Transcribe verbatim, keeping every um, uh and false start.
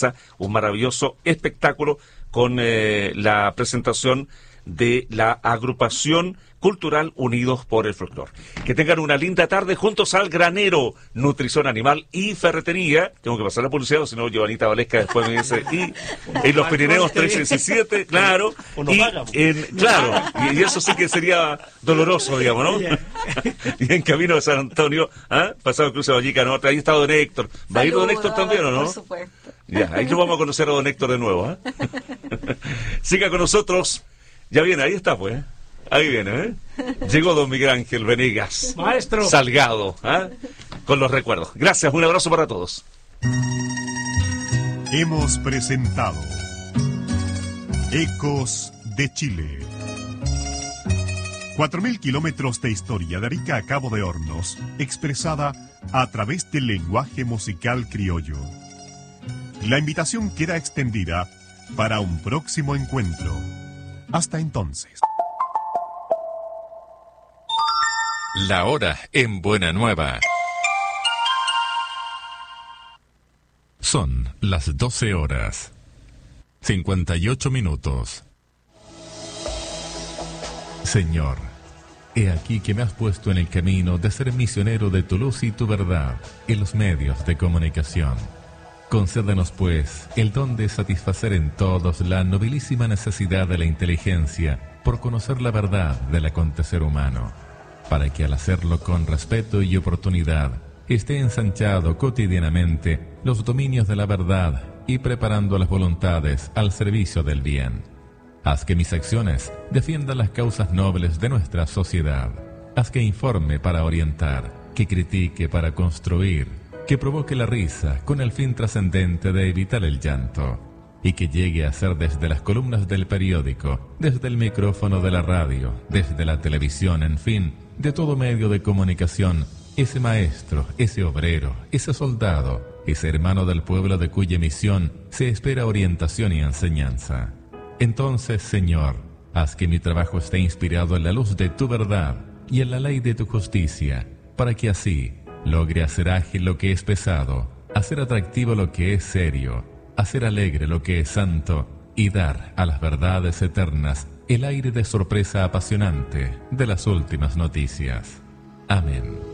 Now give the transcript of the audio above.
comienza un maravilloso espectáculo con eh, la presentación de la agrupación cultural Unidos por el Folclor. Que tengan una linda tarde juntos al granero, nutrición animal y ferretería. Tengo que pasar la publicidad, si no, Giovanita Valesca después me dice, y en los Pirineos trescientos diecisiete, claro, y en, claro, y, y eso sí que sería doloroso, digamos, ¿no? Y en camino de San Antonio, ¿ah? Pasado el cruce de Vallica, ¿no? Ahí está don Héctor. ¿Va a ir don Héctor también o no? Por supuesto. Ya, ahí lo vamos a conocer a don Héctor de nuevo, ¿eh? Siga con nosotros. Ya viene, ahí está, pues. Ahí viene, ¿eh? Llegó don Miguel Ángel Venegas. Maestro. Salgado, ¿eh? Con los recuerdos. Gracias, un abrazo para todos. Hemos presentado Ecos de Chile. Cuatro mil kilómetros de historia de Arica a Cabo de Hornos, expresada a través del lenguaje musical criollo. La invitación queda extendida para un próximo encuentro. Hasta entonces. La hora en Buena Nueva. Son las doce horas, cincuenta y ocho minutos. Señor, he aquí que me has puesto en el camino de ser misionero de tu luz y tu verdad en los medios de comunicación. Concédenos, pues, el don de satisfacer en todos la nobilísima necesidad de la inteligencia por conocer la verdad del acontecer humano, para que al hacerlo con respeto y oportunidad, esté ensanchado cotidianamente los dominios de la verdad y preparando las voluntades al servicio del bien. Haz que mis acciones defiendan las causas nobles de nuestra sociedad. Haz que informe para orientar, que critique para construir, que provoque la risa con el fin trascendente de evitar el llanto, y que llegue a ser desde las columnas del periódico, desde el micrófono de la radio, desde la televisión, en fin, de todo medio de comunicación, ese maestro, ese obrero, ese soldado, ese hermano del pueblo de cuya misión se espera orientación y enseñanza. Entonces, Señor, haz que mi trabajo esté inspirado en la luz de tu verdad y en la ley de tu justicia, para que así logre hacer ágil lo que es pesado, hacer atractivo lo que es serio, hacer alegre lo que es santo y dar a las verdades eternas el aire de sorpresa apasionante de las últimas noticias. Amén.